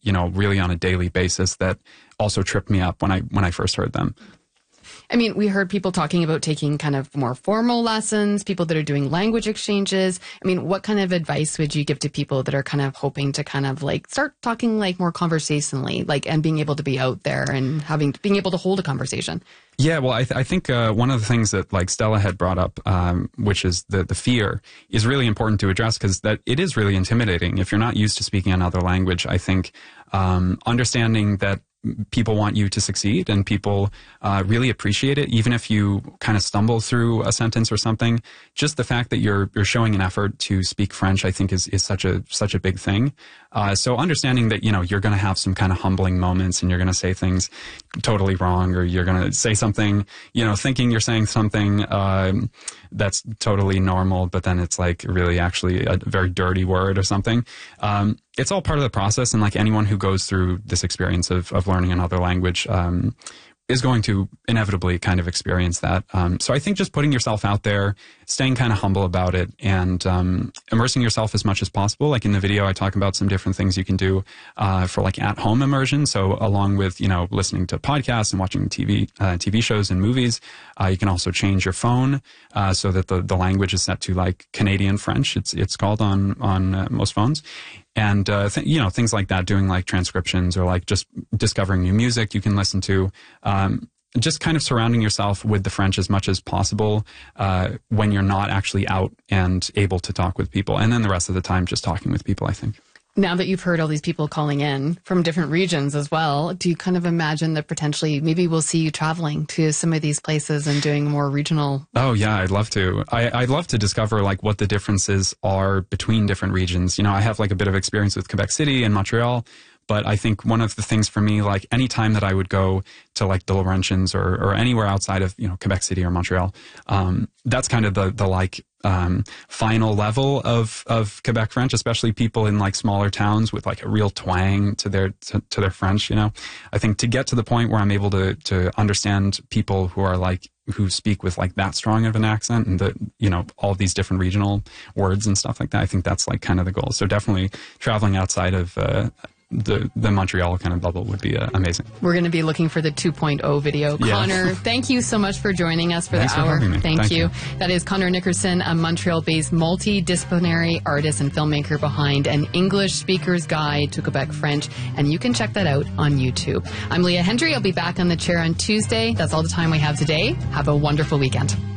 you know, really on a daily basis that also tripped me up when I first heard them. I mean, we heard people talking about taking kind of more formal lessons, people that are doing language exchanges. I mean, what kind of advice would you give to people that are kind of hoping to kind of like start talking like more conversationally, like, and being able to be out there and being able to hold a conversation? Yeah, well, I think one of the things that like Stella had brought up, which is the fear, is really important to address, because that it is really intimidating if you're not used to speaking another language. I think understanding that people want you to succeed and people really appreciate it, even if you kind of stumble through a sentence or something. Just the fact that you're showing an effort to speak French, I think, is such a big thing. So understanding that, you know, you're going to have some kind of humbling moments and you're going to say things totally wrong, or you're going to say something, you know, thinking you're saying something that's totally normal, but then it's like really actually a very dirty word or something. It's all part of the process, and like anyone who goes through this experience of learning another language is going to inevitably kind of experience that. So I think just putting yourself out there, staying kind of humble about it, and immersing yourself as much as possible. Like in the video, I talk about some different things you can do for like at-home immersion. So along with, you know, listening to podcasts and watching TV shows and movies, you can also change your phone so that the language is set to like Canadian French. It's called on most phones. And, you know, things like that, doing like transcriptions or like just discovering new music you can listen to. Just kind of surrounding yourself with the French as much as possible when you're not actually out and able to talk with people. And then the rest of the time, just talking with people, I think. Now that you've heard all these people calling in from different regions as well, do you kind of imagine that potentially maybe we'll see you traveling to some of these places and doing more regional? Oh, yeah, I'd love to. I'd love to discover like what the differences are between different regions. You know, I have like a bit of experience with Quebec City and Montreal, but I think one of the things for me, like any time that I would go to like the Laurentians or anywhere outside of, you know, Quebec City or Montreal, that's kind of the like final level of Quebec French, especially people in like smaller towns with like a real twang to their French, you know. I think to get to the point where I'm able to understand people who speak with like that strong of an accent and you know, all these different regional words and stuff like that, I think that's like kind of the goal. So definitely traveling outside of the Montreal kind of bubble would be amazing. We're going to be looking for the 2.0 video. Yeah. Connor, thank you so much for joining us for Thanks the hour. For having me. Thank you. That is Connor Nickerson, a Montreal-based multidisciplinary artist and filmmaker behind An English Speaker's Guide to Quebec French, and you can check that out on YouTube. I'm Leah Hendry. I'll be back on the chair on Tuesday. That's all the time we have today. Have a wonderful weekend.